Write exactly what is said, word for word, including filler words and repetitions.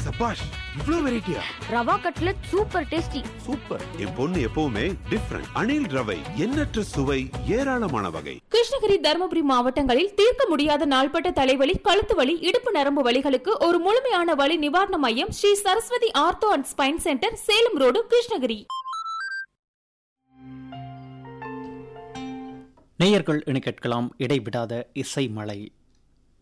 சபாஷ், இவ்ளோ வெரைட்டியா? Rava cutlet super tasty. Super. என் பொண்ணு எப்பவுமே டிஃபரண்ட். அணில் ரவை, எண்ணற்ற சுவை, ஏராளமான வகை. கிருஷ்ணகிரி, தருமபுரி மாவட்டங்களில் தீர்க்க முடியாத நாள்பட்ட தலைவலி, கழுத்து வலி, இடுப்பு நரம்பு வலிகளுக்கு ஒரு முழுமையான வலி நிவாரண மையம் Sri Saraswati ortho and spine centre, Salem road, Krishnagiri. நேயர்கள் இனி கேட்கலாம் இடைவிடாத இசை மழை.